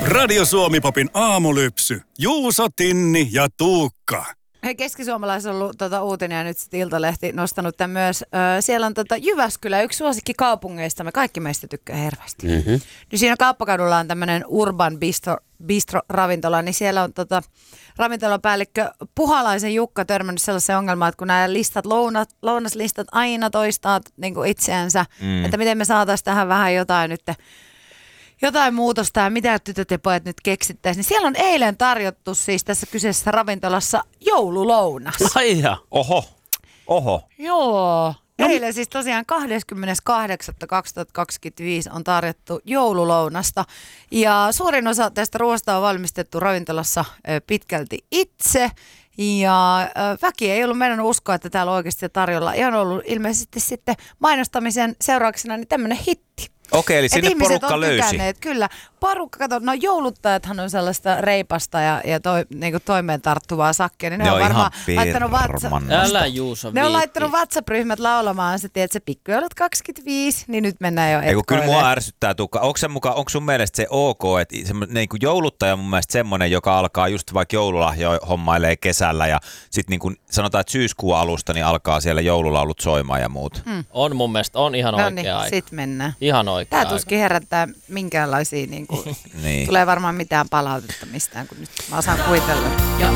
Radio Suomi-popin aamulypsy. Juuso, Tinni ja Tuukka. Hei, Keski-Suomalaisessa on ollut uutinen ja nyt sitten Iltalehti nostanut tämän myös. Siellä on Jyväskylä, yksi suosikki kaupungeista. Me kaikki meistä tykkää hirveästi. Mm-hmm. Niin siinä kauppakadulla on tämmöinen Urban Bistro-ravintola, niin siellä on ravintolapäällikkö Puhalaisen Jukka törmännyt sellaiseen ongelmaan, että kun nämä listat, lounaslistat aina toistaa niin kuin itseänsä, että miten me saataisiin tähän vähän jotain muutosta ja mitä tytöt ja pojat nyt keksittäisiin. Niin siellä on eilen tarjottu siis tässä kyseisessä ravintolassa joululounas. Ai ja, oho. Joo. Eilen siis tosiaan 28.2025 on tarjottu joululounasta ja suurin osa tästä ruoasta on valmistettu ravintolassa pitkälti itse. Ja väki ei ollut meidän uskoa, että täällä oikeasti tarjolla. Ja on ollut ilmeisesti sitten mainostamisen seurauksena niin tämmöinen hitti. Okei, eli sinne porukka löysi. Tykänneet, kyllä. Porukka, kato, no jouluttajathan on sellaista reipasta ja niinku toimeen tarttuvaa sakkia, niin ne on varmaan laittanut ne on laittanut WhatsApp-ryhmät laulamaan, että se pikkujoulut 25, niin nyt mennään jo etkoille. Kyllä mua ärsyttää, Tuukka. Onko sun mielestä se ok, että niin kuin jouluttaja on mun mielestä semmoinen, joka alkaa just vaikka joululahjoja hommailee kesällä ja sitten niin kuin sanotaan, että syyskuun alusta niin alkaa siellä joululaulut soimaan ja muut. On mun mielestä, on ihan oikea niin, aika. Sit mennään. Ihan oikea Tää aika. tuskin herättää minkäänlaisia, niin. Niin. Tulee varmaan mitään palautetta mistään, kun nyt mä osaan kuvitella.